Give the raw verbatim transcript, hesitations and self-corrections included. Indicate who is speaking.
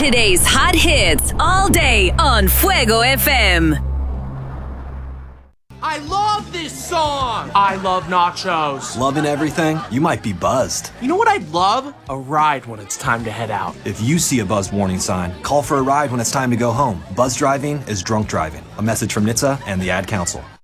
Speaker 1: Today's hot hits all day on Fuego F M.
Speaker 2: I love this song! I love nachos.
Speaker 3: Loving everything? You might be buzzed.
Speaker 2: You know what I'd love? A ride when it's time to head out.
Speaker 3: If you see a buzz warning sign, call for a ride when it's time to go home. Buzz driving is drunk driving. A message from N H T S A and the Ad Council.